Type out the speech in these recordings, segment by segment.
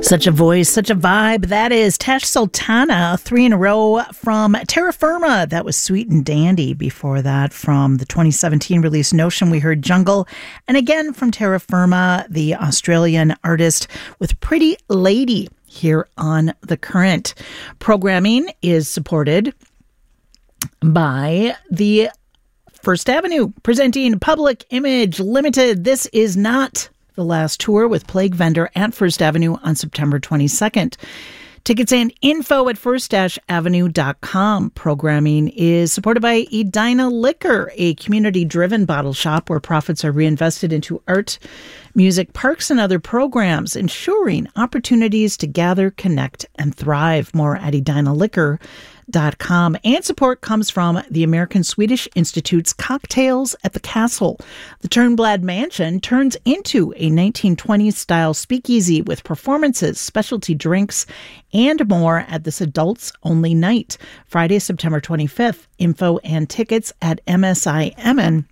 Such a voice, such a vibe. That is Tash Sultana, 3 in a row from Terra Firma. That was Sweet and Dandy. Before that, from the 2017 release Notion, we heard Jungle. And again from Terra Firma, the Australian artist, with Pretty Lady here on The Current. Programming is supported by the First Avenue, presenting Public Image Limited. This is not the last tour with Plague Vendor at First Avenue on September 22nd. Tickets and info at first-avenue.com. Programming is supported by Edina Liquor, a community-driven bottle shop where profits are reinvested into art, music, parks, and other programs, ensuring opportunities to gather, connect, and thrive. More at edinaliquor.com. And support comes from the American Swedish Institute's Cocktails at the Castle. The Turnblad Mansion turns into a 1920s style speakeasy with performances, specialty drinks, and more at this adults only night, Friday, September 25th. Info and tickets at ASIMN.org,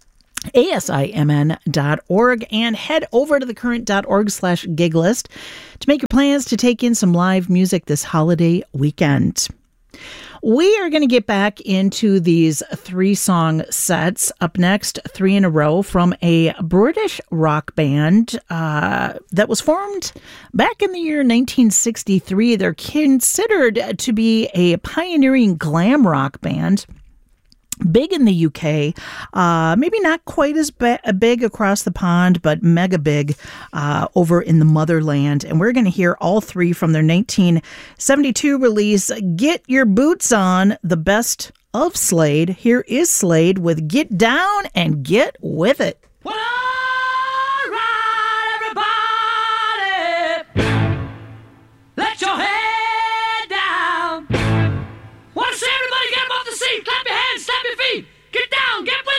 and head over to thecurrent.org/gig list to make your plans to take in some live music this holiday weekend. We are going to get back into these 3-song sets. Up next, 3 in a row from a British rock band that was formed back in the year 1963. They're considered to be a pioneering glam rock band. Big in the UK, maybe not quite as big across the pond, but mega big over in the motherland. And we're going to hear all 3 from their 1972 release, Get Your Boots On, the best of Slade. Here is Slade with Get Down and Get With It. Well, all right, everybody, let your head down. Want to see everybody get up off the seat, clap your hands, stamp your feet, get down, get